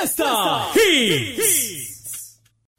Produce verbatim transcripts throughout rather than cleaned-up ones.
Fiesta Hits.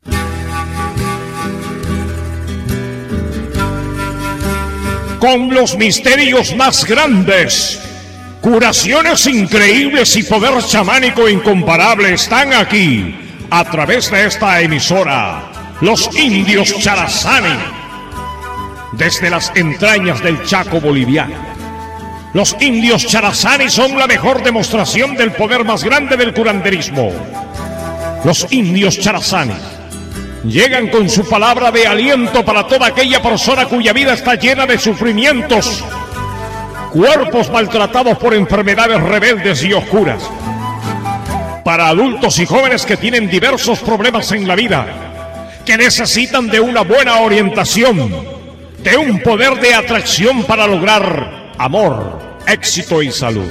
Con los misterios más grandes, curaciones increíbles y poder chamánico incomparable están aquí, a través de esta emisora, los indios Charazani, desde las entrañas del Chaco boliviano. Los indios Charazani son la mejor demostración del poder más grande del curanderismo. Los indios Charazani llegan con su palabra de aliento para toda aquella persona cuya vida está llena de sufrimientos, cuerpos maltratados por enfermedades rebeldes y oscuras. Para adultos y jóvenes que tienen diversos problemas en la vida, que necesitan de una buena orientación, de un poder de atracción para lograr amor, éxito y salud.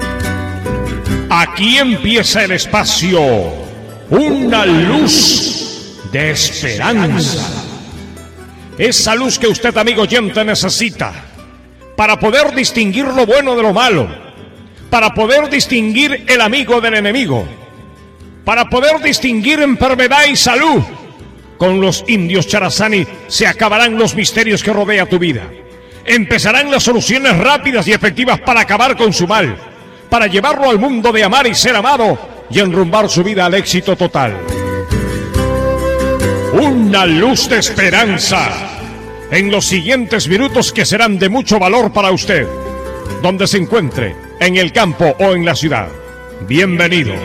Aquí empieza el espacio, una luz de esperanza. Esa luz que usted, amigo oyente, necesita para poder distinguir lo bueno de lo malo, para poder distinguir el amigo del enemigo, para poder distinguir enfermedad y salud. Con los indios Charazani se acabarán los misterios que rodea tu vida. Empezarán las soluciones rápidas y efectivas para acabar con su mal, para llevarlo al mundo de amar y ser amado y enrumbar su vida al éxito total. Una luz de esperanza en los siguientes minutos que serán de mucho valor para usted, donde se encuentre, en el campo o en la ciudad. Bienvenidos.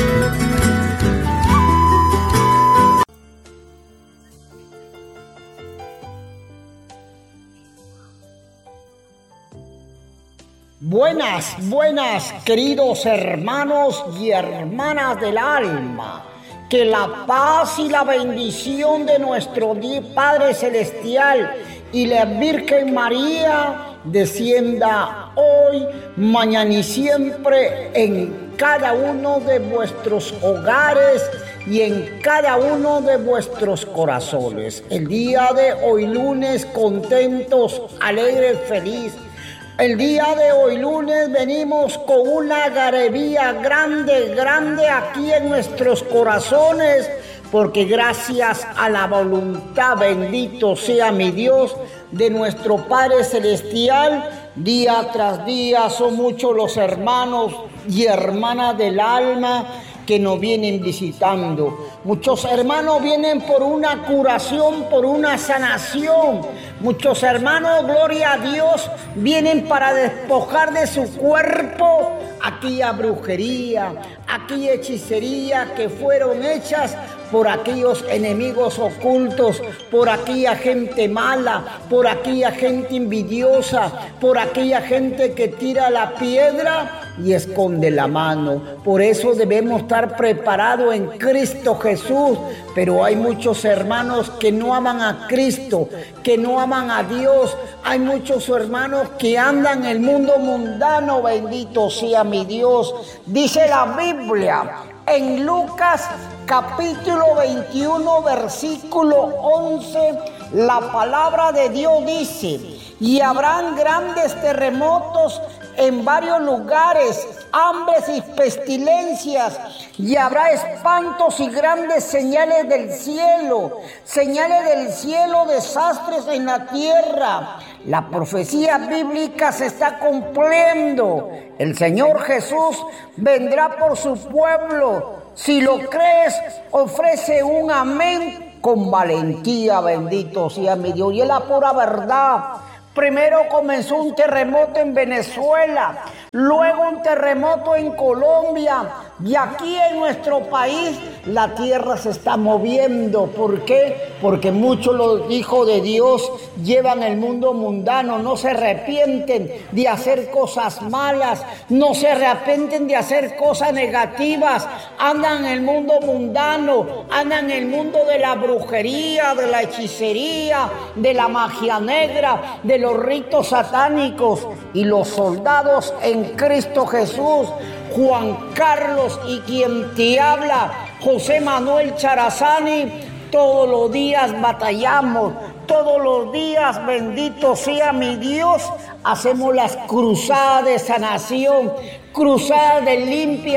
Buenas, buenas, queridos hermanos y hermanas del alma. Que la paz y la bendición de nuestro Padre Celestial y la Virgen María descienda hoy, mañana y siempre en cada uno de vuestros hogares y en cada uno de vuestros corazones. El día de hoy lunes, contentos, alegres, felices. El día de hoy lunes venimos con una algarabía grande, grande aquí en nuestros corazones, porque gracias a la voluntad, bendito sea mi Dios, de nuestro Padre Celestial, día tras día son muchos los hermanos y hermanas del alma que nos vienen visitando. Muchos hermanos vienen por una curación, por una sanación. Muchos hermanos, gloria a Dios, vienen para despojar de su cuerpo aquella brujería, aquella hechicería que fueron hechas por aquellos enemigos ocultos, por aquella gente mala, por aquella gente envidiosa, por aquella gente que tira la piedra y esconde la mano. Por eso debemos estar preparados en Cristo Jesús. Pero hay muchos hermanos que no aman a Cristo, que no aman a Dios. Hay muchos hermanos que andan en el mundo mundano, bendito sea mi Dios. Dice la Biblia en Lucas capítulo veintiuno, versículo once, la palabra de Dios dice: y habrán grandes terremotos en varios lugares, hambres y pestilencias, y habrá espantos y grandes señales del cielo, señales del cielo, desastres en la tierra. La profecía bíblica se está cumpliendo. El Señor Jesús vendrá por su pueblo. Si lo crees, ofrece un amén con valentía, bendito sea mi Dios. Y es la pura verdad. Primero comenzó un terremoto en Venezuela, luego un terremoto en Colombia, y aquí en nuestro país la tierra se está moviendo. ¿Por qué? Porque muchos los hijos de Dios llevan el mundo mundano, no se arrepienten de hacer cosas malas, no se arrepienten de hacer cosas negativas, andan en el mundo mundano, andan en el mundo de la brujería, de la hechicería, de la magia negra, de los ritos satánicos. Y los soldados en Cristo Jesús, Juan Carlos y quien te habla, José Manuel Charazani, todos los días batallamos, todos los días, bendito sea mi Dios, hacemos las cruzadas de sanación, cruzadas de limpias,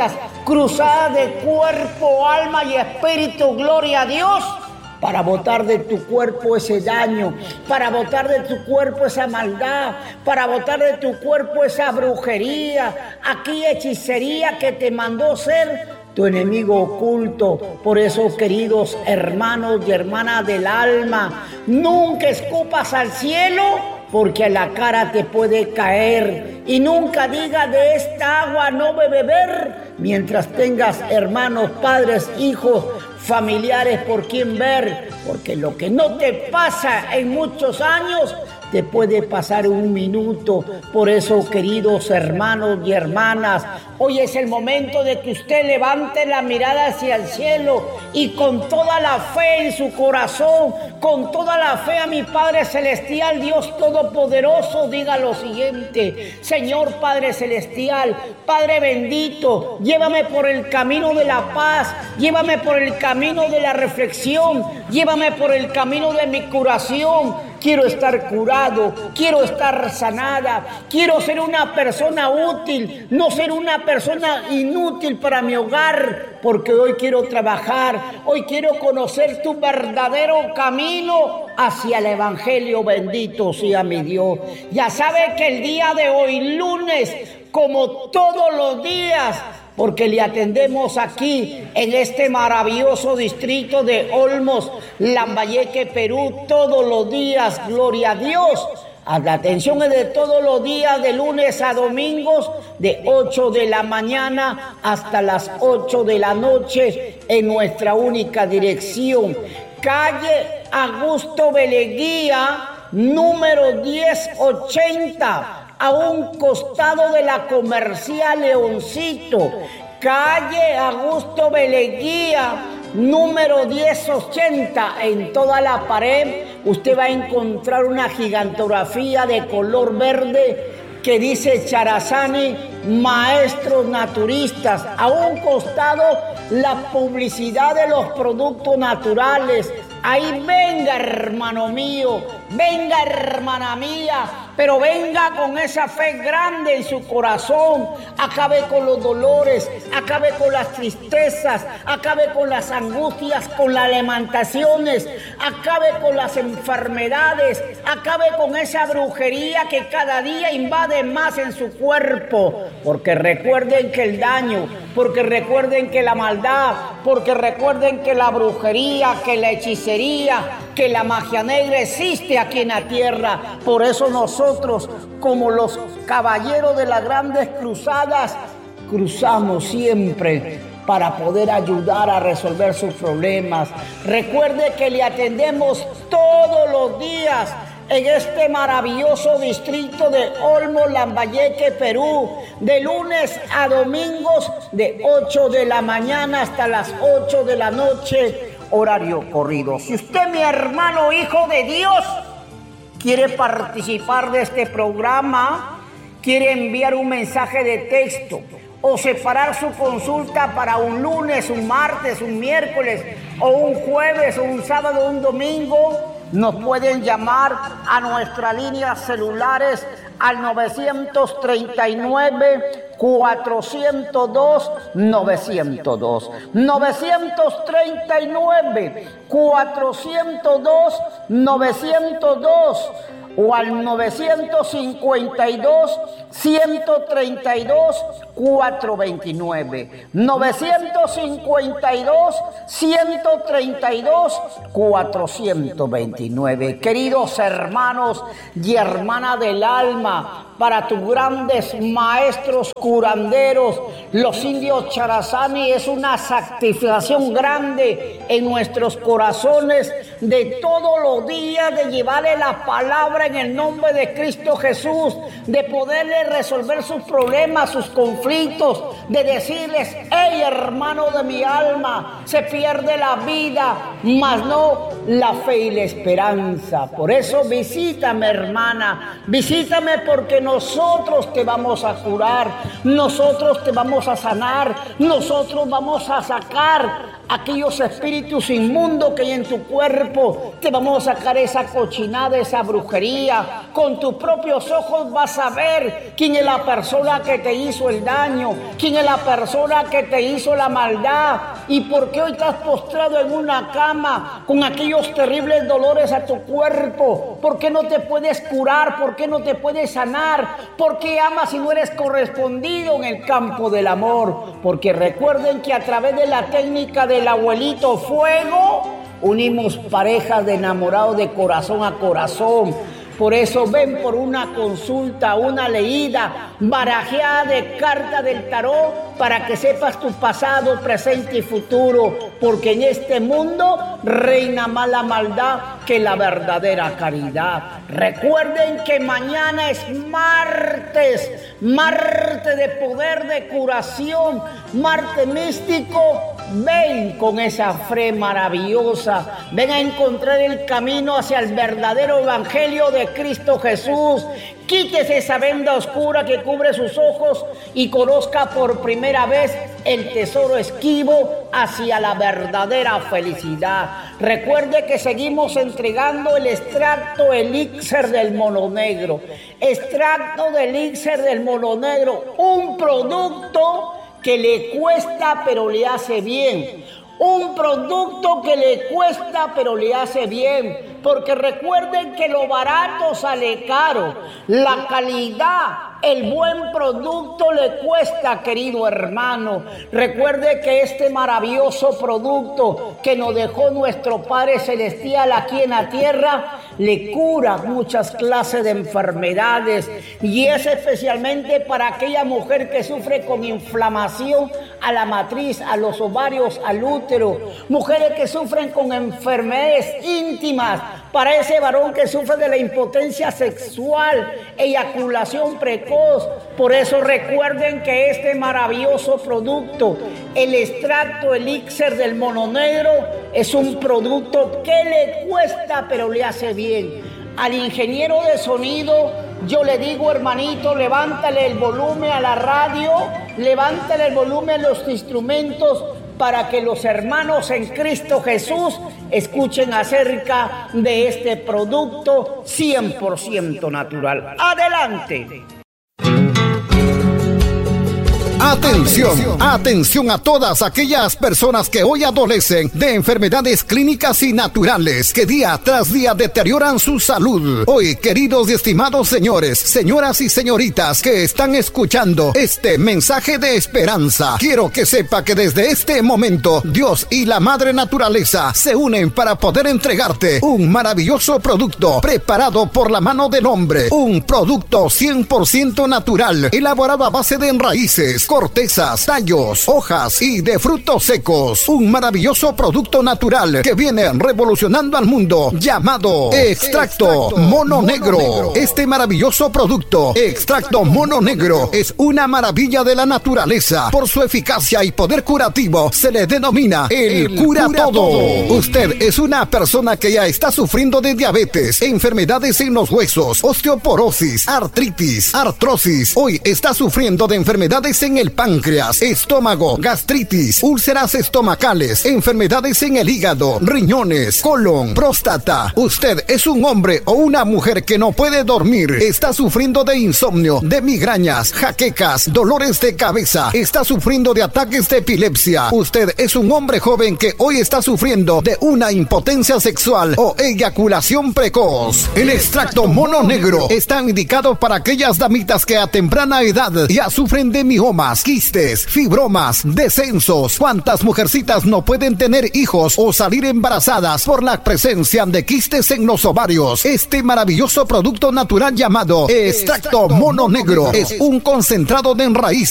cruzada de cuerpo, alma y espíritu, gloria a Dios, para botar de tu cuerpo ese daño, para botar de tu cuerpo esa maldad, para botar de tu cuerpo esa brujería, aquí hechicería que te mandó ser tu enemigo oculto. Por eso, queridos hermanos y hermanas del alma, nunca escupas al cielo, porque a la cara te puede caer. Y nunca digas de esta agua no me beber, mientras tengas hermanos, padres, hijos, familiares por quien ver, porque lo que no te pasa en muchos años, te puede pasar un minuto. Por eso, queridos hermanos y hermanas, hoy es el momento de que usted levante la mirada hacia el cielo y con toda la fe en su corazón, con toda la fe a mi Padre Celestial, Dios Todopoderoso, diga lo siguiente: Señor Padre Celestial, Padre bendito, llévame por el camino de la paz, llévame por el camino de la reflexión, llévame por el camino de mi curación. Quiero estar curado, quiero estar sanada, quiero ser una persona útil, no ser una persona inútil para mi hogar, porque hoy quiero trabajar, hoy quiero conocer tu verdadero camino hacia el Evangelio. Bendito sea mi Dios. Ya sabe que el día de hoy, lunes, como todos los días, porque le atendemos aquí en este maravilloso distrito de Olmos, Lambayeque, Perú, todos los días, gloria a Dios. La atención es de todos los días, de lunes a domingos, de ocho de la mañana hasta las ocho de la noche, en nuestra única dirección, calle Augusto Beleguía, número diez ochenta, a un costado de la Comercial Leoncito, calle Augusto Beleguía, número diez ochenta. En toda la pared usted va a encontrar una gigantografía de color verde que dice Charazani, maestros naturistas. A un costado la publicidad de los productos naturales. Ahí venga, hermano mío, venga, hermana mía, pero venga con esa fe grande en su corazón. Acabe con los dolores, acabe con las tristezas, acabe con las angustias, con las lamentaciones, acabe con las enfermedades, acabe con esa brujería que cada día invade más en su cuerpo. Porque recuerden que el daño, porque recuerden que la maldad, porque recuerden que la brujería, que la hechicería, que la magia negra existe aquí en la tierra. Por eso nosotros, como los caballeros de las grandes cruzadas, cruzamos siempre para poder ayudar a resolver sus problemas. Recuerde que le atendemos todos los días en este maravilloso distrito de Olmos, Lambayeque, Perú, de lunes a domingos, de ocho de la mañana hasta las ocho de la noche, horario corrido. Si usted, mi hermano hijo de Dios, quiere participar de este programa, quiere enviar un mensaje de texto o separar su consulta para un lunes, un martes, un miércoles o un jueves o un sábado o un domingo, nos pueden llamar a nuestras líneas celulares al novecientos treinta y nueve, cuatrocientos dos, novecientos dos. novecientos treinta y nueve, cuatrocientos dos, novecientos dos. O al novecientos cincuenta y dos, ciento treinta y dos, cuatrocientos veintinueve. novecientos cincuenta y dos, ciento treinta y dos, cuatrocientos veintinueve. Queridos hermanos y hermanas del alma, para tus grandes maestros curanderos, los indios Charazani, es una satisfacción grande en nuestros corazones de todos los días de llevarle la palabra en el nombre de Cristo Jesús, de poderle resolver sus problemas, sus conflictos, de decirles: hey, hermano de mi alma, se pierde la vida, mas no la fe y la esperanza. Por eso visítame, hermana, visítame, porque nosotros te vamos a curar, nosotros te vamos a sanar, nosotros vamos a sacar aquellos espíritus inmundos que hay en tu cuerpo. Te vamos a sacar esa cochinada, esa brujería. Con tus propios ojos vas a ver quién es la persona que te hizo el daño, quién es la persona que te hizo la maldad y por qué hoy estás postrado en una cama con aquellos terribles dolores a tu cuerpo. ¿Por qué no te puedes curar? ¿Por qué no te puedes sanar? ¿Por qué amas si no eres correspondido en el campo del amor? Porque recuerden que a través de la técnica del abuelito fuego unimos parejas de enamorados de corazón a corazón. Por eso ven por una consulta, una leída, barajeada de carta del tarot para que sepas tu pasado, presente y futuro. Porque en este mundo reina más la maldad que la verdadera caridad. Recuerden que mañana es martes, martes de poder de curación, martes místico. Ven con esa fe maravillosa, ven a encontrar el camino hacia el verdadero evangelio de Cristo Jesús. Quítese esa venda oscura que cubre sus ojos y conozca por primera vez el tesoro esquivo hacia la verdadera felicidad. Recuerde que seguimos entregando el extracto elixir del mono negro. Extracto de elixir del mono negro, un producto que le cuesta pero le hace bien. Un producto que le cuesta pero le hace bien. Porque recuerden que lo barato sale caro. La calidad, el buen producto le cuesta, querido hermano. Recuerde que este maravilloso producto que nos dejó nuestro Padre Celestial aquí en la tierra le cura muchas clases de enfermedades. Y es especialmente para aquella mujer que sufre con inflamación a la matriz, a los ovarios, al útero. Mujeres que sufren con enfermedades íntimas. Para ese varón que sufre de la impotencia sexual, eyaculación precoz. Por eso recuerden que este maravilloso producto, el extracto elixir del mono negro, es un producto que le cuesta pero le hace bien. Al ingeniero de sonido, yo le digo, hermanito, levántale el volumen a la radio, levántale el volumen a los instrumentos, para que los hermanos en Cristo Jesús escuchen acerca de este producto cien por ciento natural. ¡Adelante! Atención, atención a todas aquellas personas que hoy adolecen de enfermedades clínicas y naturales que día tras día deterioran su salud. Hoy, queridos y estimados señores, señoras y señoritas que están escuchando este mensaje de esperanza, quiero que sepa que desde este momento Dios y la Madre Naturaleza se unen para poder entregarte un maravilloso producto preparado por la mano del hombre, un producto cien por ciento natural, elaborado a base de raíces, cortezas, tallos, hojas y de frutos secos. Un maravilloso producto natural que viene revolucionando al mundo, llamado Extracto Mono Negro. Este maravilloso producto, Extracto Mono Negro, es una maravilla de la naturaleza. Por su eficacia y poder curativo, se le denomina el, el cura, cura todo. todo. Usted es una persona que ya está sufriendo de diabetes, enfermedades en los huesos, osteoporosis, artritis, artrosis. Hoy está sufriendo de enfermedades en el páncreas, estómago, gastritis, úlceras estomacales, enfermedades en el hígado, riñones, colon, próstata. Usted es un hombre o una mujer que no puede dormir, está sufriendo de insomnio, de migrañas, jaquecas, dolores de cabeza, está sufriendo de ataques de epilepsia. Usted es un hombre joven que hoy está sufriendo de una impotencia sexual o eyaculación precoz. El extracto mono negro está indicado para aquellas damitas que a temprana edad ya sufren de miomas, quistes, fibromas, descensos. ¿Cuántas mujercitas no pueden tener hijos o salir embarazadas por la presencia de quistes en los ovarios? Este maravilloso producto natural llamado Extracto Mono Negro es un concentrado de raíces